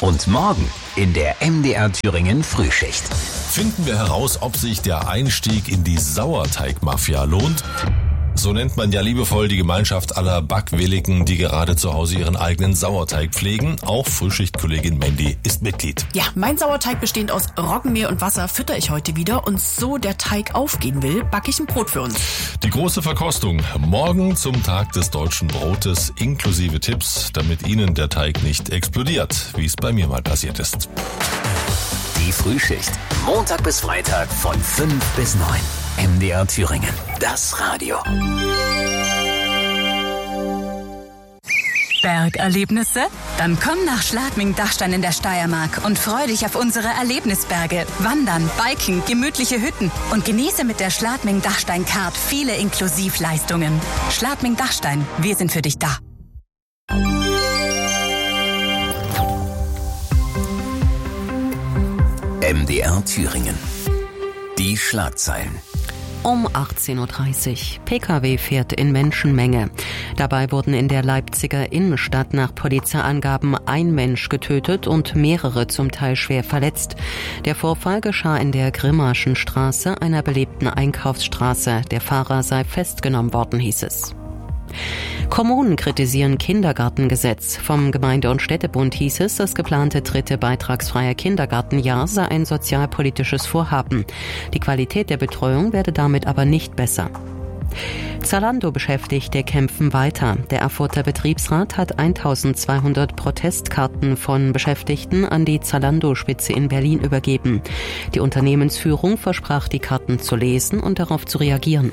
Und morgen in der MDR Thüringen Frühschicht. Finden wir heraus, ob sich der Einstieg in die Sauerteigmafia lohnt. So nennt man ja liebevoll die Gemeinschaft aller Backwilligen, die gerade zu Hause ihren eigenen Sauerteig pflegen. Auch Frühschichtkollegin Mandy ist Mitglied. Ja, mein Sauerteig bestehend aus Roggenmehl und Wasser fütter ich heute wieder. Und so der Teig aufgehen will, backe ich ein Brot für uns. Die große Verkostung morgen zum Tag des deutschen Brotes inklusive Tipps, damit Ihnen der Teig nicht explodiert, wie es bei mir mal passiert ist. Die Frühschicht. Montag bis Freitag von 5 bis 9. MDR Thüringen. Das Radio. Bergerlebnisse? Dann komm nach Schladming-Dachstein in der Steiermark und freu dich auf unsere Erlebnisberge. Wandern, Biken, gemütliche Hütten und genieße mit der Schladming-Dachstein-Card viele Inklusivleistungen. Schladming-Dachstein, wir sind für dich da. MDR Thüringen. Die Schlagzeilen. Um 18.30 Uhr. Pkw fährt in Menschenmenge. Dabei wurden in der Leipziger Innenstadt nach Polizeiangaben ein Mensch getötet und mehrere zum Teil schwer verletzt. Der Vorfall geschah in der Grimmaschen Straße, einer belebten Einkaufsstraße. Der Fahrer sei festgenommen worden, hieß es. Kommunen kritisieren Kindergartengesetz. Vom Gemeinde- und Städtebund hieß es, das geplante 3. beitragsfreie Kindergartenjahr sei ein sozialpolitisches Vorhaben. Die Qualität der Betreuung werde damit aber nicht besser. Zalando-Beschäftigte kämpfen weiter. Der Erfurter Betriebsrat hat 1200 Protestkarten von Beschäftigten an die Zalando-Spitze in Berlin übergeben. Die Unternehmensführung versprach, die Karten zu lesen und darauf zu reagieren.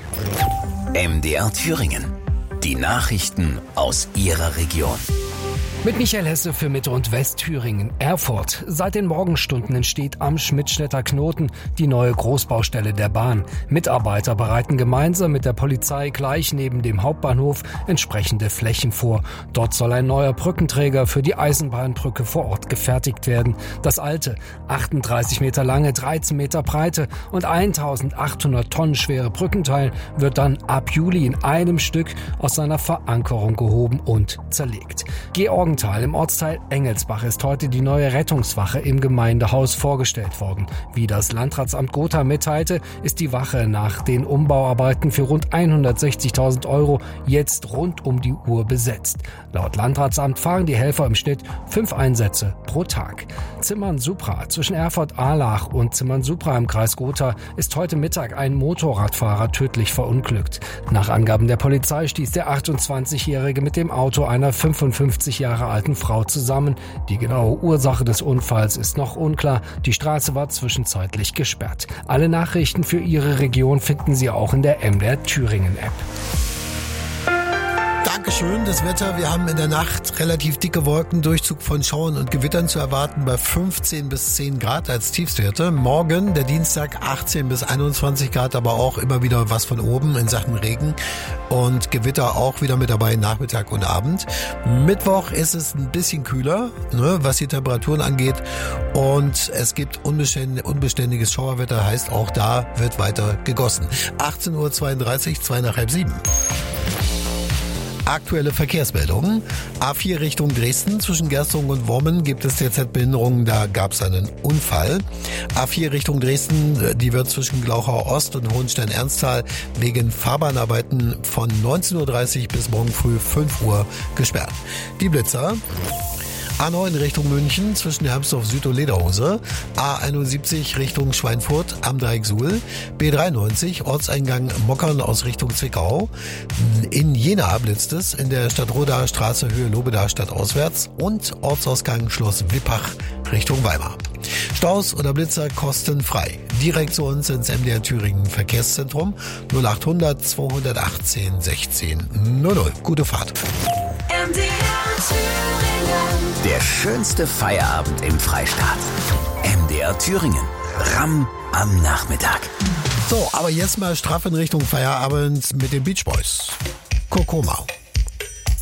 MDR Thüringen. Die Nachrichten aus Ihrer Region. Mit Michael Hesse für Mitte- und Westthüringen. Erfurt. Seit den Morgenstunden entsteht am Schmidtstädter Knoten die neue Großbaustelle der Bahn. Mitarbeiter bereiten gemeinsam mit der Polizei gleich neben dem Hauptbahnhof entsprechende Flächen vor. Dort soll ein neuer Brückenträger für die Eisenbahnbrücke vor Ort gefertigt werden. Das alte, 38 Meter lange, 13 Meter breite und 1800 Tonnen schwere Brückenteil wird dann ab Juli in einem Stück aus seiner Verankerung gehoben und zerlegt. Georgenthal im Ortsteil Engelsbach ist heute die neue Rettungswache im Gemeindehaus vorgestellt worden. Wie das Landratsamt Gotha mitteilte, ist die Wache nach den Umbauarbeiten für rund 160.000 € jetzt rund um die Uhr besetzt. Laut Landratsamt fahren die Helfer im Schnitt 5 Einsätze pro Tag. Zimmern-Supra zwischen Erfurt-Ahlach und Zimmern-Supra im Kreis Gotha ist heute Mittag ein Motorradfahrer tödlich verunglückt. Nach Angaben der Polizei stieß der 28-Jährige mit dem Auto einer 55 Jahre alten Frau zusammen. Die genaue Ursache des Unfalls ist noch unklar. Die Straße war zwischenzeitlich gesperrt. Alle Nachrichten für Ihre Region finden Sie auch in der MDR Thüringen App. Dankeschön, das Wetter. Wir haben in der Nacht relativ dicke Wolken, Durchzug von Schauern und Gewittern zu erwarten bei 15 bis 10 Grad als Tiefstwerte. Morgen, der Dienstag, 18 bis 21 Grad, aber auch immer wieder was von oben in Sachen Regen und Gewitter auch wieder mit dabei, Nachmittag und Abend. Mittwoch ist es ein bisschen kühler, was die Temperaturen angeht, und es gibt unbeständiges Schauerwetter, heißt auch da wird weiter gegossen. 18.32 Uhr, 6:30. Aktuelle Verkehrsmeldungen. A4 Richtung Dresden. Zwischen Gerstungen und Wormen gibt es derzeit Behinderungen. Da gab es einen Unfall. A4 Richtung Dresden, die wird zwischen Glauchau Ost und Hohenstein-Ernsthal wegen Fahrbahnarbeiten von 19.30 Uhr bis morgen früh 5 Uhr gesperrt. Die Blitzer. A9 Richtung München zwischen Hermsdorf Süd und Lederhose, A71 Richtung Schweinfurt am Dreieck Suhl, B93 Ortseingang Mockern aus Richtung Zwickau, in Jena blitzt es, in der Stadtrodaer Straße Höhe Lobedaer Stadt auswärts und Ortsausgang Schloss Wippach Richtung Weimar. Staus oder Blitzer kostenfrei. Direkt zu uns ins MDR Thüringen Verkehrszentrum 0800 218 16 00. Gute Fahrt. MDR Thüringen. Der schönste Feierabend im Freistaat. MDR Thüringen. Ramm am Nachmittag. So, aber jetzt mal straff in Richtung Feierabend mit den Beach Boys. Kokomo.